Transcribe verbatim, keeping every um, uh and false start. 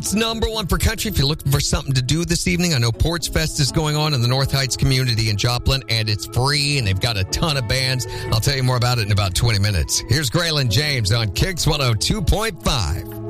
It's number one for country. If you're looking for something to do this evening, I know Porch Fest is going on in the North Heights community in Joplin, and it's free, and they've got a ton of bands. I'll tell you more about it in about twenty minutes. Here's Graylin James on Kicks one oh two point five.